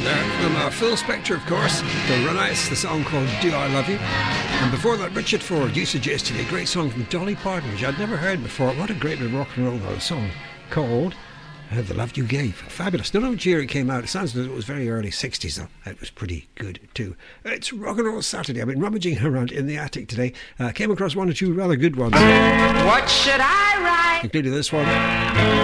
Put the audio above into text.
there from Phil Spector, of course. The Run-Outs, the song called Do I Love You. And before that, Richard Ford, You Suggested, a great song from Dolly Parton, which I'd never heard before. What a great bit of rock and roll, though. A song called The Love You Gave. Fabulous. Don't know which year it came out. It sounds like it was very early 60s, though. It was pretty good, too. It's Rock and Roll Saturday. I've been rummaging around in the attic today. Came across one or two rather good ones. What should I write? Including this one.